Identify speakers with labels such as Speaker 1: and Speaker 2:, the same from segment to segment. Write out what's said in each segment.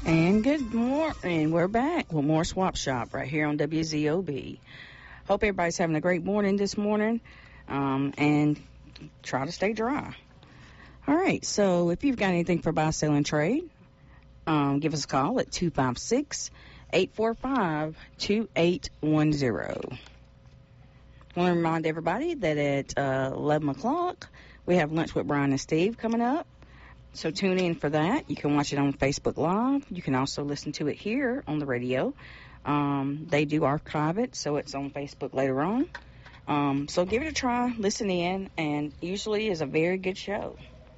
Speaker 1: And good morning. We're back with more Swap Shop right here on WZOB. Hope everybody's having a great morning this morning, and try to stay dry. All right, so if you've got anything for buy, sell, and trade, give us a call at 256-845-2810. I want to remind everybody that at 11 o'clock, we have Lunch with Brian and Steve coming up. So tune in for that. You can watch it on Facebook Live. You can also listen to it here on the radio. They do archive it, so it's on Facebook later on. So give it a try, listen in, and usually is a very good show.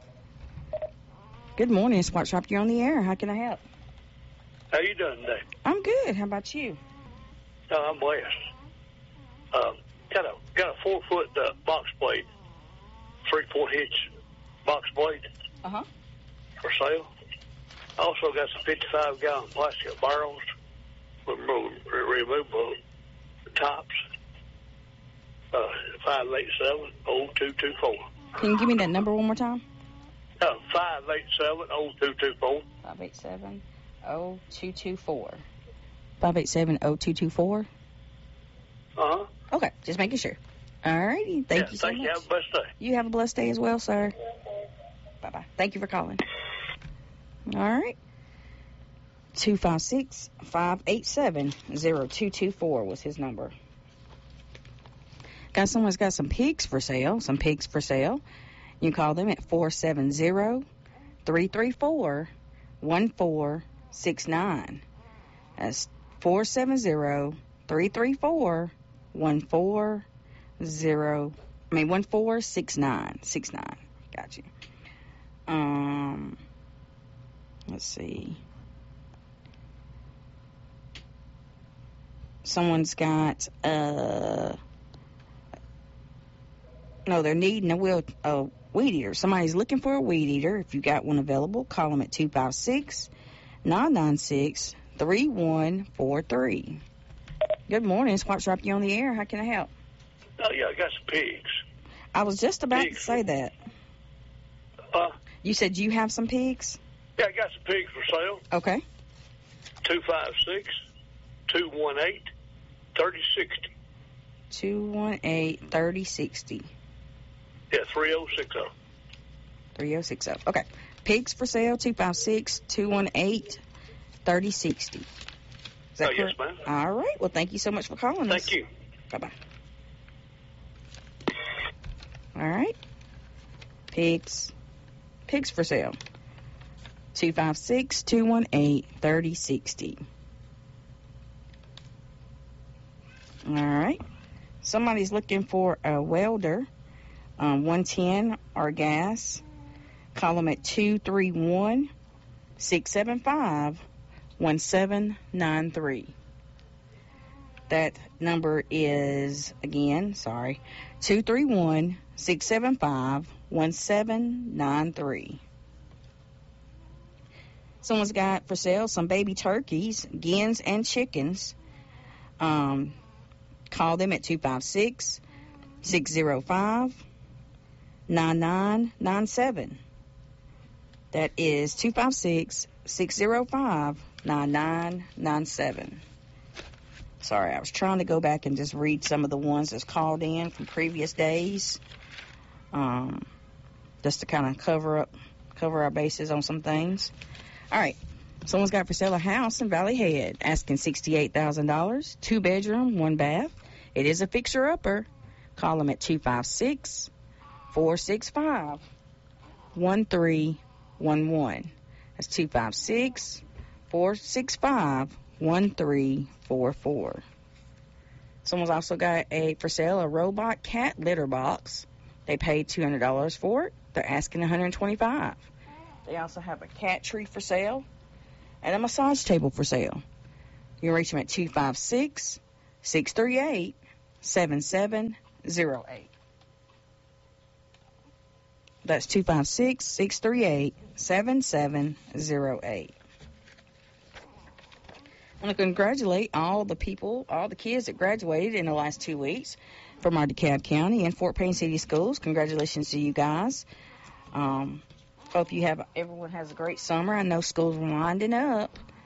Speaker 1: Good morning, Swap Shop. You're on the air. How can I help?
Speaker 2: How you doing today?
Speaker 1: I'm good. How about you?
Speaker 2: I'm blessed. Got a 4-foot box blade, 3/4 inch box blade.
Speaker 1: Uh-huh.
Speaker 2: For sale. Also got some 55-gallon plastic barrels with removable tops. 587-0224.
Speaker 1: Can you give me that number one more time?
Speaker 2: 587-0224.
Speaker 1: 587-0224. 587-0224.
Speaker 2: Uh-huh.
Speaker 1: Okay, just making sure. All righty. Thank you so much.
Speaker 2: Thank you. Have a blessed day.
Speaker 1: You have a blessed day as well, sir. Bye-bye. Thank you for calling. All right. 256-587-0224 was his number. Someone's got some pigs for sale. You can call them at 470-334-1469. That's 1469. Got you. Let's see. Someone's got, no, they're needing a weed eater. Somebody's looking for a weed eater. If you got one available, call them at 256-996-3143. Good morning, Swap Shop. You on the air? How can I help?
Speaker 2: Oh, yeah, I got some pigs.
Speaker 1: I was just about to say that. You said you have some pigs?
Speaker 2: Yeah, I got some pigs for sale.
Speaker 1: Okay.
Speaker 2: 256-218-3060.
Speaker 1: 218-3060.
Speaker 2: Yeah, 3060.
Speaker 1: 3060. Okay. Pigs for sale, 256-218-3060. Is that correct?
Speaker 2: Yes, ma'am.
Speaker 1: All right. Well, thank you so much for calling us.
Speaker 2: Thank you.
Speaker 1: Bye-bye. All right. Pigs for sale. 256-218-3060. All right. Somebody's looking for a welder, 110 or gas. Call them at 231-675-1793. That number is, again, 231-675-1793. Someone's got for sale some baby turkeys, gens, and chickens. Call them at 256-605-9997. That is 256-605-9997. Sorry, I was trying to go back and just read some of the ones that's called in from previous days, just to kind of cover our bases on some things. All right. Someone's got for sale a house in Valley Head, asking $68,000, 2-bedroom, 1 bath. It is a fixer-upper. Call them at 256-465-1311. That's 256-465-1344. Someone's also got for sale a robot cat litter box. They paid $200 for it. They're asking $125. They also have a cat tree for sale and a massage table for sale. You can reach them at 256-638-7708. That's 256-638-7708. I want to congratulate all the kids that graduated in the last 2 weeks from our DeKalb County and Fort Payne City schools. Congratulations to you guys. Hope everyone has a great summer. I know school's winding up.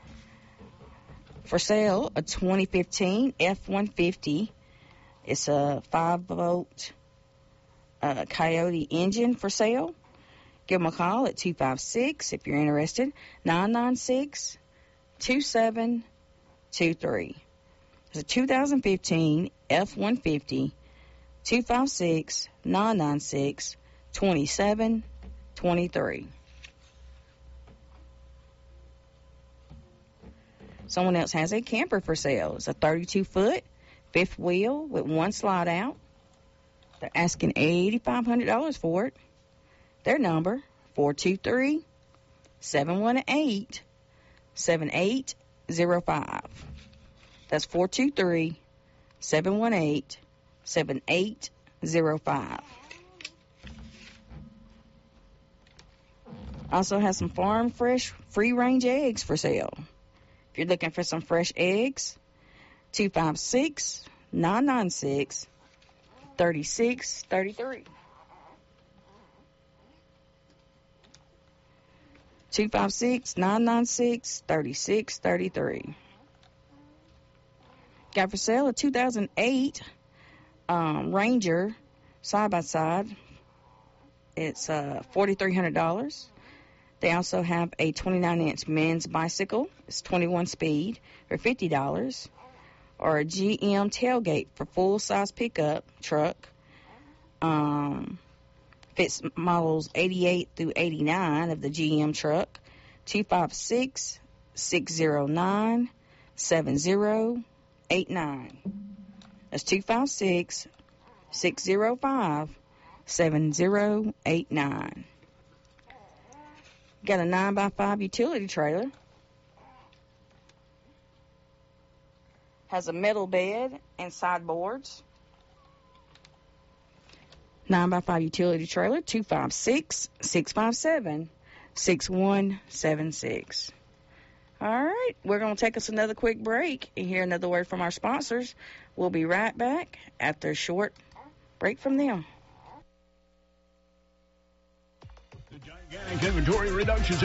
Speaker 1: For sale, a 2015 F-150. It's a 5-volt Coyote engine for sale. Give them a call at 256 if you're interested, 996-2723. It's a 2015 F-150, 256-996-2723. Someone else has a camper for sale. It's a 32-foot, fifth wheel with one slide out. They're asking $8,500 for it. Their number, 423-718-7805. That's 423-718-7805. Also has some farm fresh free-range eggs for sale. If you're looking for some fresh eggs, 256-996-3633. 256-996-3633. Got for sale a 2008 Ranger side-by-side. It's $4,300. They also have a 29-inch men's bicycle. It's 21 speed for $50. Or a GM tailgate for full-size pickup truck. Fits models 88 through 89 of the GM truck. 256-609-7089. That's 256-605-7089. Got a 9x5 utility trailer. Has a metal bed and sideboards. 9x5 utility trailer, 256-657-6176. All right, we're going to take us another quick break and hear another word from our sponsors. We'll be right back after a short break from them.
Speaker 3: The gigantic inventory reductions